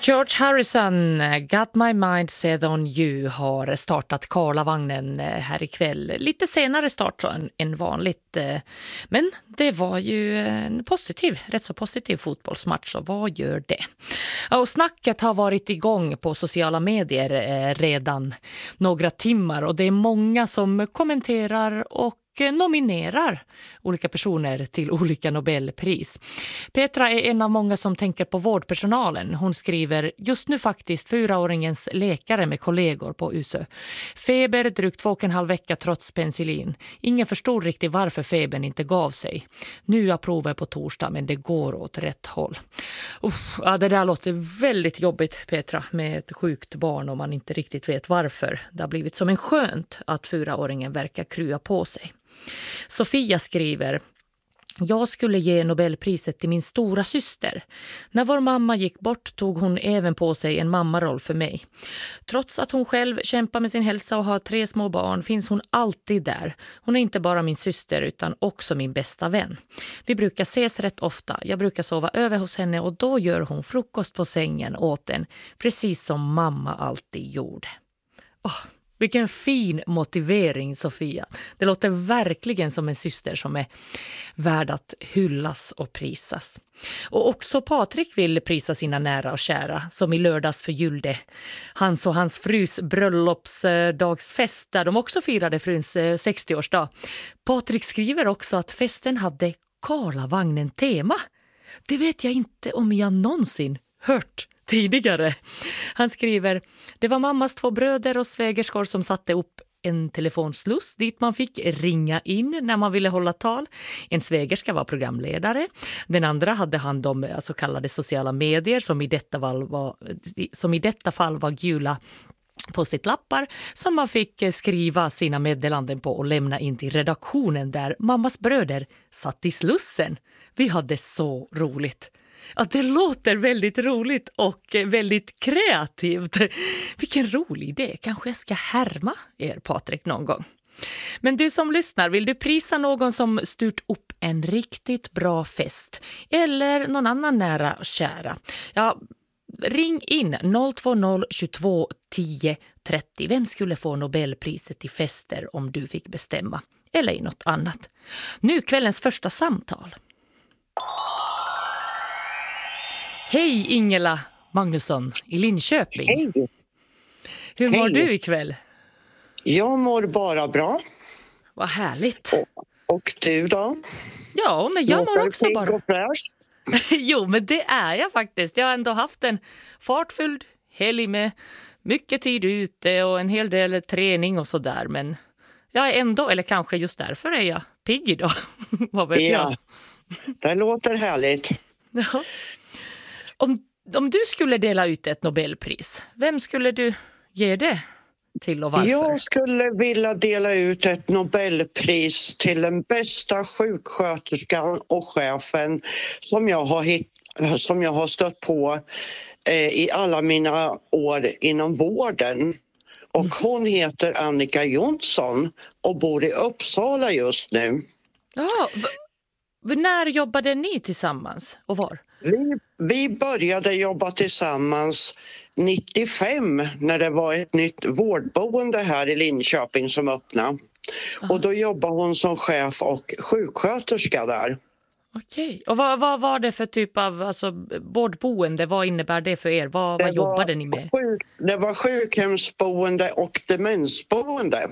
George Harrison, Got My Mind Set On You, har startat Karlavagnen här ikväll. Lite senare start än vanligt. Men det var ju en rätt så positiv fotbollsmatch, så vad gör det? Och snacket har varit igång på sociala medier redan några timmar, och det är många som kommenterar och nominerar olika personer till olika Nobelpris. Petra är en av många som tänker på vårdpersonalen. Hon skriver: just nu faktiskt 4-åringens läkare med kollegor på USÖ. Feber drygt 2,5 vecka trots penicillin. Ingen förstod riktigt varför febern inte gav sig. Nya prover på torsdag, men det går åt rätt håll. Det där låter väldigt jobbigt, Petra, med ett sjukt barn om man inte riktigt vet varför. Det har blivit som en skönt att 4-åringen verkar krya på sig. Sofia skriver: jag skulle ge Nobelpriset till min stora syster. När vår mamma gick bort tog hon även på sig en mammaroll för mig. Trots att hon själv kämpar med sin hälsa och har 3 små barn finns hon alltid där. Hon är inte bara min syster utan också min bästa vän. Vi brukar ses rätt ofta. Jag brukar sova över hos henne och då gör hon frukost på sängen åt en. Precis som mamma alltid gjorde. Vilken fin motivering, Sofia. Det låter verkligen som en syster som är värd att hyllas och prisas. Och också Patrik vill prisa sina nära och kära, som i lördags förgyllde hans och hans frus bröllopsdagsfest där de också firade fruns 60-årsdag. Patrik skriver också att festen hade Karlavagnen-tema. Det vet jag inte om jag någonsin hört tidigare. Han skriver: det var mammas 2 bröder och svägerskor som satte upp en telefonsluss dit man fick ringa in när man ville hålla tal. En svägerska var programledare. Den andra hade hand om så kallade sociala medier som i detta fall var gula post-it-lappar som man fick skriva sina meddelanden på och lämna in till redaktionen där mammas bröder satt i slussen. Vi hade så roligt. Ja, det låter väldigt roligt och väldigt kreativt. Vilken rolig idé. Kanske jag ska härma er, Patrik, någon gång. Men du som lyssnar, vill du prisa någon som styrt upp en riktigt bra fest? Eller någon annan nära och kära? Ja, ring in 020 22 10 30. Vem skulle få Nobelpriset i fester om du fick bestämma? Eller i något annat. Nu kvällens första samtal. Hej Ingela Magnusson i Linköping. Hej. Hur mår du ikväll? Jag mår bara bra. Vad härligt. Och du då? Ja, men jag mår också bara. Och fräsch? Jo, men det är jag faktiskt. Jag har ändå haft en fartfylld helg med mycket tid ute och en hel del träning och sådär. Men jag är ändå, eller kanske just därför är jag pigg idag. Vad vet jag? Det låter härligt. Ja. Om du skulle dela ut ett Nobelpris, vem skulle du ge det till och varför? Jag skulle vilja dela ut ett Nobelpris till den bästa sjuksköterskan och chefen som jag har stött på i alla mina år inom vården. Och hon heter Annika Jonsson och bor i Uppsala just nu. Ja, när jobbade ni tillsammans och var? Vi började jobba tillsammans 95 när det var ett nytt vårdboende här i Linköping som öppnade. Och då jobbade hon som chef och sjuksköterska där. Okej. Och vad var det för typ av vårdboende? Vad innebär det för er? Vad jobbade ni med? Det var sjukhemsboende och demensboende.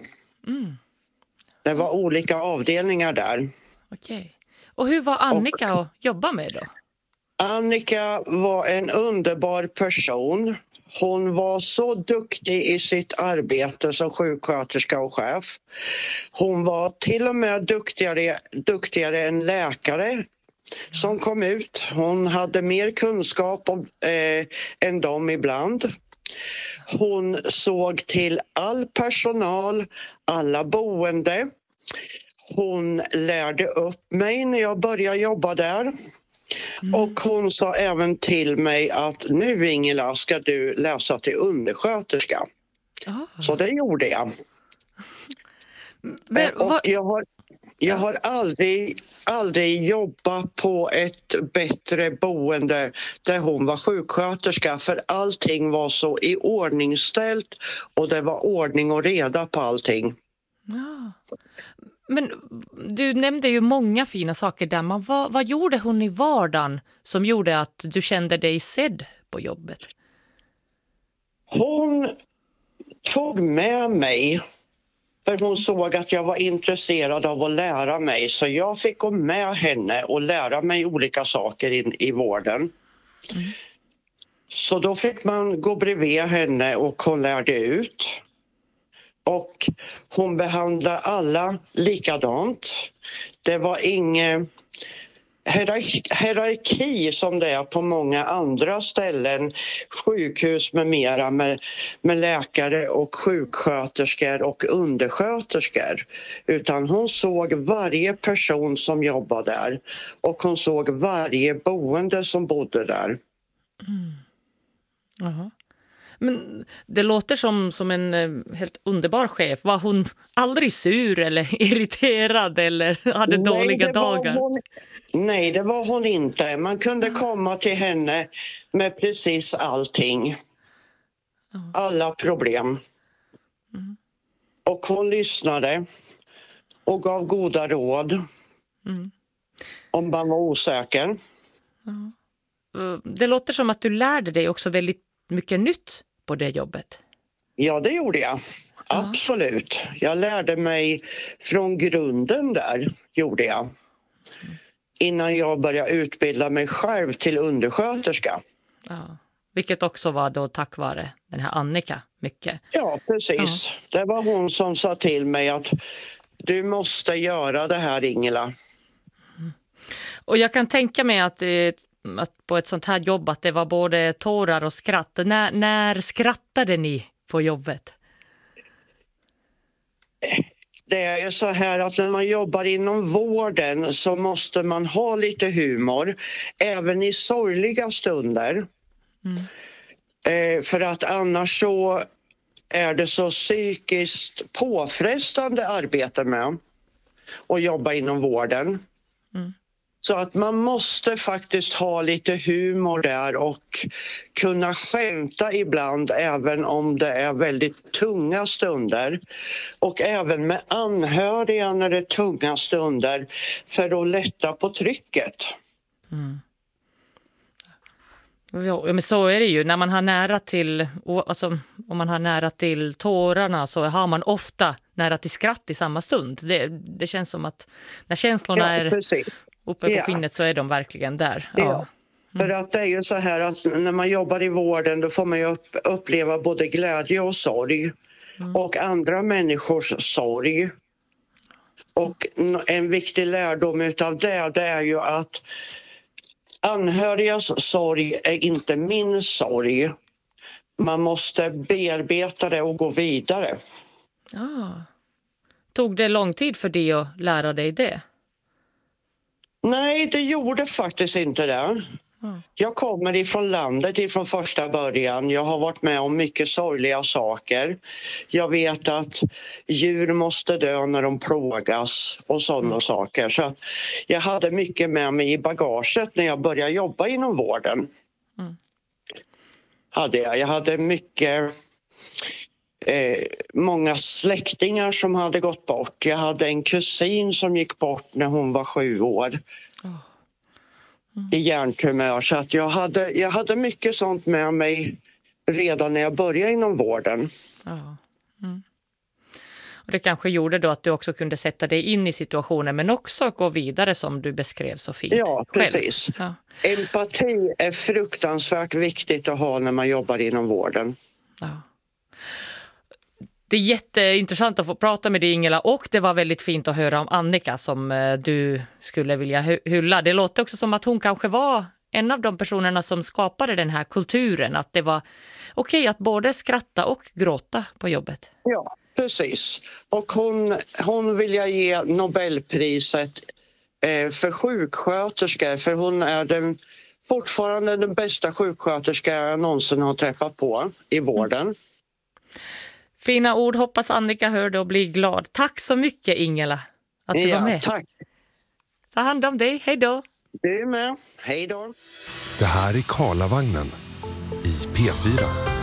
Det var olika avdelningar där. Okej. Och hur var Annika att jobba med då? Annika var en underbar person. Hon var så duktig i sitt arbete som sjuksköterska och chef. Hon var till och med duktigare än läkare som kom ut. Hon hade mer kunskap än dem ibland. Hon såg till all personal, alla boende. Hon lärde upp mig när jag började jobba där. Och hon sa även till mig att nu, Ingela, ska du läsa till undersköterska. Så det gjorde jag. Men, Jag har aldrig jobbat på ett bättre boende där hon var sjuksköterska, för allting var så iordningställt och det var ordning och reda på allting. Ja. Men du nämnde ju många fina saker där. Men vad gjorde hon i vardagen som gjorde att du kände dig sedd på jobbet? Hon tog med mig, för hon såg att jag var intresserad av att lära mig. Så jag fick gå med henne och lära mig olika saker i vården. Så då fick man gå bredvid henne och hon lärde ut. Och hon behandlade alla likadant. Det var ingen hierarki som det är på många andra ställen, sjukhus med mera, med läkare och sjuksköterskor och undersköterskor. Utan hon såg varje person som jobbade där och hon såg varje boende som bodde där. Jaha. Men det låter som en helt underbar chef. Var hon aldrig sur eller irriterad eller hade dåliga dagar? Nej, det var hon inte. Man kunde komma till henne med precis allting. Alla problem. Och hon lyssnade och gav goda råd om man var osäker. Det låter som att du lärde dig också väldigt mycket nytt på det jobbet. Ja, det gjorde jag. Absolut. Jag lärde mig från grunden där, gjorde jag. Innan jag började utbilda mig själv till undersköterska. Ja. Vilket också var då tack vare den här Annika mycket. Ja, precis. Ja. Det var hon som sa till mig att du måste göra det här, Ingela. Och jag kan tänka mig att på ett sånt här jobb att det var både tårar och skratt. När skrattade ni på jobbet? Det är ju så här att när man jobbar inom vården så måste man ha lite humor, även i sorgliga stunder. För att annars så är det så psykiskt påfrestande arbete med att jobba inom vården. Så att man måste faktiskt ha lite humor där och kunna skämta ibland även om det är väldigt tunga stunder. Och även med anhöriga när det är tunga stunder för att lätta på trycket. Ja, men så är det ju. När man har nära till, alltså, om man har nära till tårarna så har man ofta nära till skratt i samma stund. Det känns som att när känslorna är uppe på skinnet så är de verkligen där. Ja. För att det är ju så här att när man jobbar i vården då får man ju uppleva både glädje och sorg. Och andra människors sorg. Och en viktig lärdom utav det är ju att anhörigas sorg är inte min sorg. Man måste bearbeta det och gå vidare. Tog det lång tid för dig att lära dig det? Nej, det gjorde faktiskt inte det. Jag kommer ifrån landet ifrån första början. Jag har varit med om mycket sorgliga saker. Jag vet att djur måste dö när de plågas och sådana saker. Så jag hade mycket med mig i bagaget när jag började jobba inom vården. Jag hade mycket... många släktingar som hade gått bort. Jag hade en kusin som gick bort när hon var 7 år. I hjärntumör. Så att jag hade mycket sånt med mig redan när jag började inom vården. Och det kanske gjorde då att du också kunde sätta dig in i situationen men också gå vidare som du beskrev så fint. Ja, precis. Ja. Empati är fruktansvärt viktigt att ha när man jobbar inom vården. Ja. Det är jätteintressant att få prata med dig, Ingela, och det var väldigt fint att höra om Annika som du skulle vilja hylla. Det låter också som att hon kanske var en av de personerna som skapade den här kulturen, att det var okej att både skratta och gråta på jobbet. Ja, precis. Och hon vill jag ge Nobelpriset för sjuksköterskor, för hon är fortfarande den bästa sjuksköterska jag någonsin har träffat på i vården. Fina ord, hoppas Annika hör det och blir glad. Tack så mycket, Ingela. att du var med. Tack. Ta hand om dig. Hej då. Du med. Hej då. Det här är Karlavagnen i P4.